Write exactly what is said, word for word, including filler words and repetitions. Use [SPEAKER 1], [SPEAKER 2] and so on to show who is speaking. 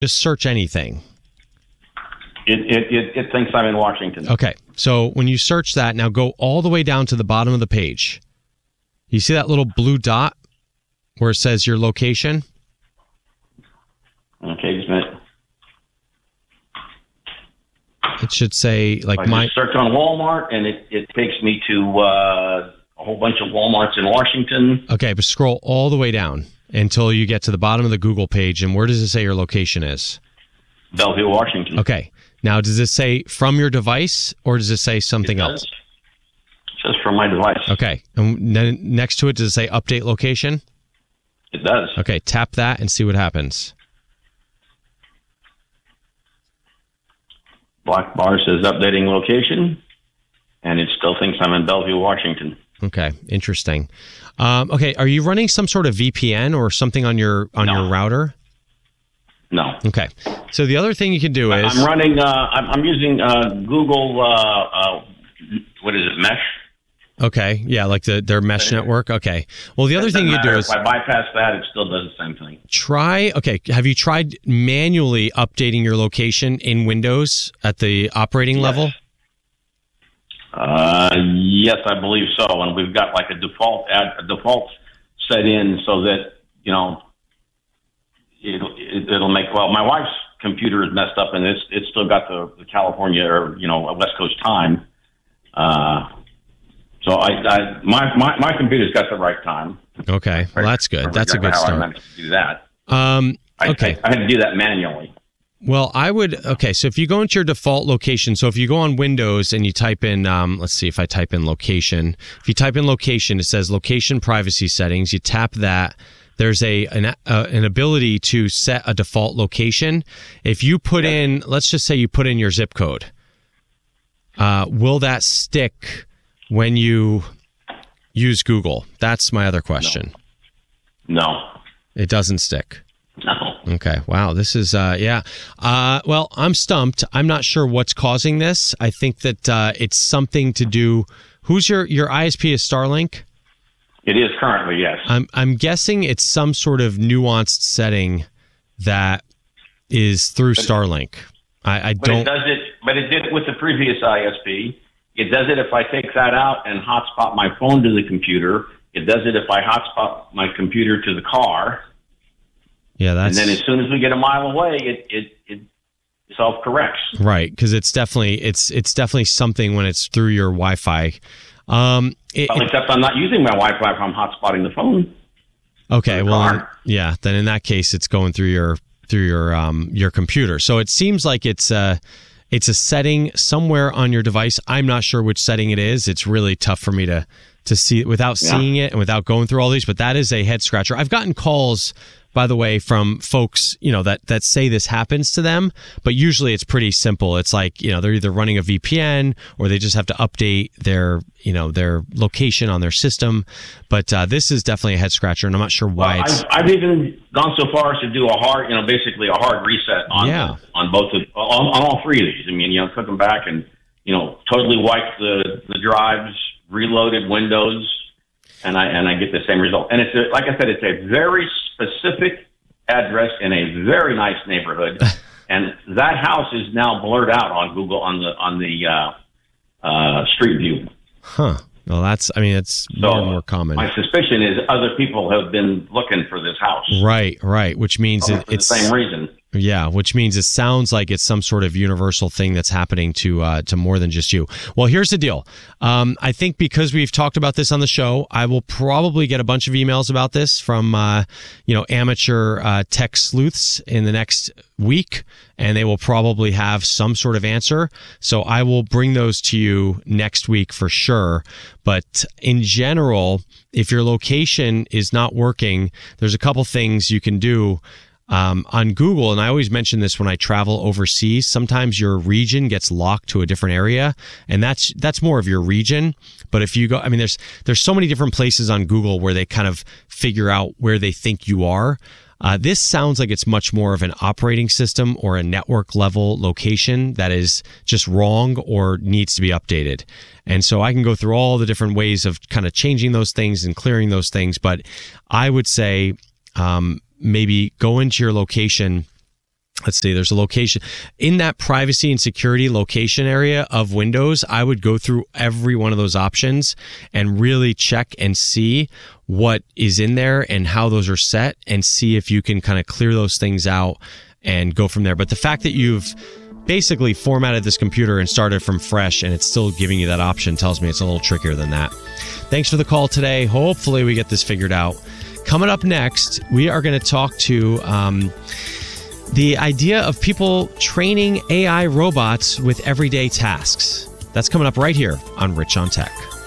[SPEAKER 1] Just search anything.
[SPEAKER 2] It, it, it, it thinks I'm in Washington.
[SPEAKER 1] Okay. So when you search that, now go all the way down to the bottom of the page. You see that little blue dot where it says your location?
[SPEAKER 2] Okay, just a minute.
[SPEAKER 1] It should say, like,
[SPEAKER 2] I
[SPEAKER 1] my...
[SPEAKER 2] just search on Walmart, and it, it takes me to uh, a whole bunch of Walmarts in Washington.
[SPEAKER 1] Okay, but scroll all the way down until you get to the bottom of the Google page, and where does it say your location is?
[SPEAKER 2] Bellevue, Washington.
[SPEAKER 1] Okay. Now, does it say from your device, or does it say something
[SPEAKER 2] It
[SPEAKER 1] else?
[SPEAKER 2] It says from my device.
[SPEAKER 1] Okay. And then next to it, does it say update location?
[SPEAKER 2] It does.
[SPEAKER 1] Okay, tap that and see what happens.
[SPEAKER 2] Black bar says updating location, and it still thinks I'm in Bellevue, Washington.
[SPEAKER 1] Okay, interesting. Um, okay, are you running some sort of V P N or something on your on
[SPEAKER 2] No.
[SPEAKER 1] your router?
[SPEAKER 2] No.
[SPEAKER 1] Okay. So the other thing you can do is...
[SPEAKER 2] I'm running, uh, I'm, I'm using uh, Google, uh, uh, what is it, Mesh?
[SPEAKER 1] Okay, yeah, like the their mesh network. Okay. Well, the other thing you do is...
[SPEAKER 2] If I bypass that, it still does the same thing.
[SPEAKER 1] Try, okay, have you tried manually updating your location in Windows at the operating
[SPEAKER 2] Yes.
[SPEAKER 1] level?
[SPEAKER 2] Uh, yes, I believe so. And we've got like a default ad, a default set in so that, you know, it'll, it, it'll make, well, my wife's computer is messed up and it's, it's still got the, the California or, you know, West Coast time. Uh, so I, I my, my, my computer's got the right time.
[SPEAKER 1] Okay. Well, that's good. That's a good
[SPEAKER 2] how I
[SPEAKER 1] start.
[SPEAKER 2] managed to do that.
[SPEAKER 1] Um, okay.
[SPEAKER 2] I, I had to do that manually.
[SPEAKER 1] Well, I would, okay, so if you go into your default location, so if you go on Windows and you type in, um, let's see if I type in location. If you type in location, it says location privacy settings. You tap that. There's a an, uh, an ability to set a default location. If you put in, let's just say you put in your zip code, uh, will that stick when you use Google? That's my other question.
[SPEAKER 2] No. No.
[SPEAKER 1] It doesn't stick.
[SPEAKER 2] No.
[SPEAKER 1] Okay. Wow. This is, uh, yeah. Uh, well, I'm stumped. I'm not sure what's causing this. I think that uh, it's something to do. Who's your, your I S P is Starlink?
[SPEAKER 2] It is currently, yes.
[SPEAKER 1] I'm, I'm guessing it's some sort of nuanced setting that is through Starlink. I, I
[SPEAKER 2] but
[SPEAKER 1] don't.
[SPEAKER 2] It does it, but it did it with the previous I S P. It does it if I take that out and hotspot my phone to the computer. It does it if I hotspot my computer to the car.
[SPEAKER 1] Yeah, that's...
[SPEAKER 2] And then as soon as we get a mile away, it it, it self-corrects.
[SPEAKER 1] Right, because it's definitely it's it's definitely something when it's through your Wi-Fi. Um, it,
[SPEAKER 2] well, except I'm not using my Wi-Fi if I'm hotspotting the phone.
[SPEAKER 1] Okay, well, yeah, then in that case, it's going through your through your um your computer. So it seems like it's a it's a setting somewhere on your device. I'm not sure which setting it is. It's really tough for me to to see without
[SPEAKER 2] Yeah.
[SPEAKER 1] seeing it and without going through all these. But that is a head scratcher. I've gotten calls, by the way, from folks, you know, that, that say this happens to them, but usually it's pretty simple. It's like, you know, they're either running a V P N or they just have to update their, you know, their location on their system. But uh, this is definitely a head scratcher, and I'm not sure why
[SPEAKER 2] Well,
[SPEAKER 1] it's...
[SPEAKER 2] I've, I've even gone so far as to do a hard, you know, basically a hard reset on
[SPEAKER 1] Yeah.
[SPEAKER 2] on both of, on, on all three of these. I mean, you know, took them back and, you know, totally wiped the, the drives, reloaded Windows, and I and I get the same result. And it's a, like I said, it's a very specific address in a very nice neighborhood, and that house is now blurred out on Google on the on the uh, uh, Street View.
[SPEAKER 1] Huh. Well, that's, I mean, it's
[SPEAKER 2] So
[SPEAKER 1] more and more common.
[SPEAKER 2] My suspicion is other people have been looking for this house.
[SPEAKER 1] Right, right, which means
[SPEAKER 2] Probably
[SPEAKER 1] it,
[SPEAKER 2] for
[SPEAKER 1] it's...
[SPEAKER 2] the same reason.
[SPEAKER 1] Yeah, which means it sounds like it's some sort of universal thing that's happening to uh, to more than just you. Well, here's the deal. Um, I think because we've talked about this on the show, I will probably get a bunch of emails about this from uh, you know amateur uh, tech sleuths in the next week, and they will probably have some sort of answer. So I will bring those to you next week for sure. But in general, if your location is not working, there's a couple things you can do. Um, on Google, and I always mention this when I travel overseas, sometimes your region gets locked to a different area, and that's that's more of your region. But if you go, I mean, there's there's so many different places on Google where they kind of figure out where they think you are. Uh, this sounds like it's much more of an operating system or a network level location that is just wrong or needs to be updated. And so I can go through all the different ways of kind of changing those things and clearing those things. But I would say, um, maybe go into your location let's see, there's a location in that privacy and security location area of Windows. I would go through every one of those options and really check and see what is in there and how those are set, and see if you can kind of clear those things out and go from there. But the fact that you've basically formatted this computer and started from fresh and it's still giving you that option tells me it's a little trickier than that. Thanks for the call today. Hopefully we get this figured out. Coming up next, we are going to talk to um, the idea of people training A I robots with everyday tasks. That's coming up right here on Rich on Tech.